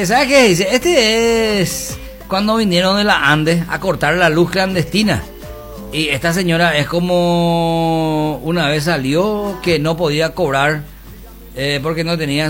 ¿sabes qué dice? Este es cuando vinieron de la Andes a cortar la luz clandestina. Y esta señora es como una vez salió que no podía cobrar porque no tenía